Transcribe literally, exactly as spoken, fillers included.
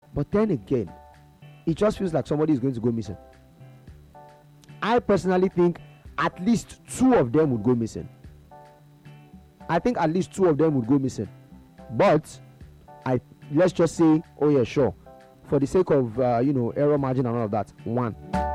But then again, it just feels like somebody is going to go missing. I personally think at least two of them would go missing. I think at least two of them would go missing. But I let's just say, oh yeah, sure, for the sake of uh, you know error margin and all of that, one.